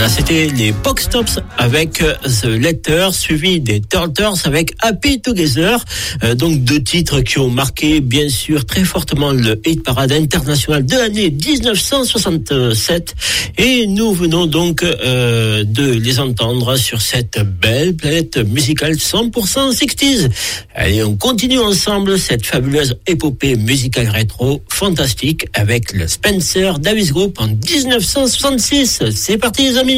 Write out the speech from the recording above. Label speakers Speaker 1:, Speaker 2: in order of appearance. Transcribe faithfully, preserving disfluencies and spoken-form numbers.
Speaker 1: C'était les Pockstops avec The Letter, suivi des Turtles avec Happy Together. Euh, donc deux titres qui ont marqué bien sûr très fortement le hit parade international de l'année dix-neuf cent soixante-sept. Et nous venons donc euh, de les entendre sur cette belle planète musicale cent pour cent sixties. Allez, on continue ensemble cette fabuleuse épopée musicale rétro fantastique avec le Spencer Davis Group en dix-neuf cent soixante-six. C'est parti les amis.